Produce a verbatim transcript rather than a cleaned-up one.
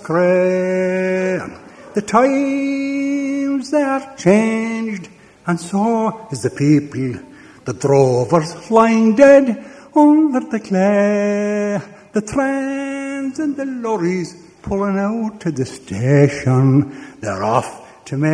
grey. The times they are changed, and so is the people. The drovers lying dead under the clay. The trains and the lorries pulling out to the station. They're off to make